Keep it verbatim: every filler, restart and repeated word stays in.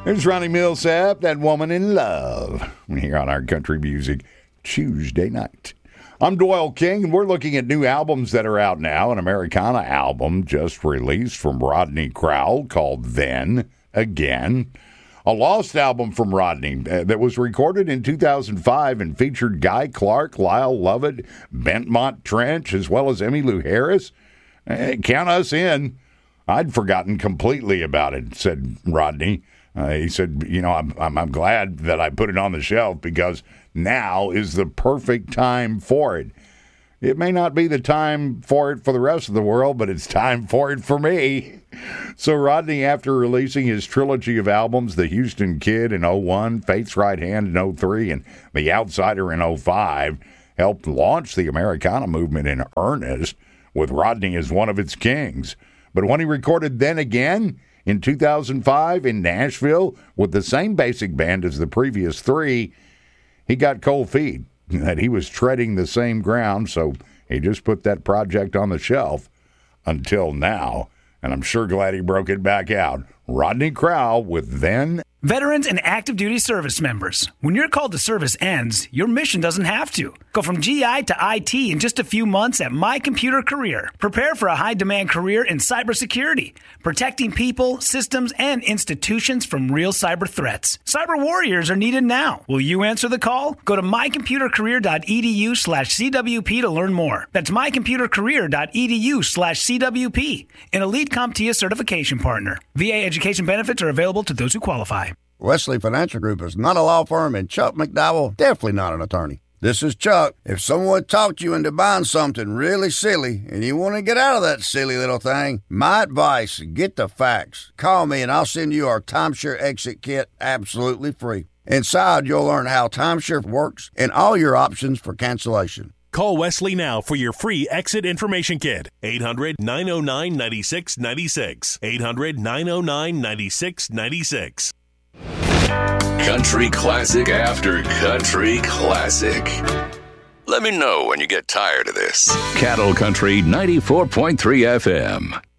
There's Ronnie Millsap, That Woman in Love, here on our Country Music Tuesday night. I'm Doyle King, and we're looking at new albums that are out now. An Americana album just released from Rodney Crowell called Then Again. A lost album from Rodney uh, that was recorded in two thousand five and featured Guy Clark, Lyle Lovett, Bentmont Trench, as well as Emmylou Harris. Uh, count us in. I'd forgotten completely about it, said Rodney. Uh, he said, you know, I'm, I'm I'm glad that I put it on the shelf because now is the perfect time for it. It may not be the time for it for the rest of the world, but it's time for it for me. So Rodney, after releasing his trilogy of albums, The Houston Kid in oh one, Faith's Right Hand in oh three, and The Outsider in oh five, helped launch the Americana movement in earnest, with Rodney as one of its kings. But when he recorded Then Again in two thousand five in Nashville with the same basic band as the previous three, he got cold feet that he was treading the same ground, so he just put that project on the shelf until now. And I'm sure glad he broke it back out. Rodney Crowell with Then. Veterans and active duty service members, when your call to service ends, your mission doesn't have to. Go from G I to I T in just a few months at My Computer Career. Prepare for a high-demand career in cybersecurity, protecting people, systems, and institutions from real cyber threats. Cyber warriors are needed now. Will you answer the call? Go to mycomputercareer.edu slash CWP to learn more. That's mycomputercareer.edu slash CWP, an Elite CompTIA certification partner. V A education benefits are available to those who qualify. Wesley Financial Group is not a law firm, and Chuck McDowell definitely not an attorney. This is Chuck. If someone talked you into buying something really silly and you want to get out of that silly little thing, my advice, get the facts. Call me and I'll send you our timeshare exit kit absolutely free. Inside, you'll learn how timeshare works and all your options for cancellation. Call Wesley now for your free exit information kit. eight hundred, nine oh nine, nine six nine six. eight hundred, nine oh nine, nine six nine six. Country classic after country classic. Let me know when you get tired of this. Cattle Country ninety-four point three F M.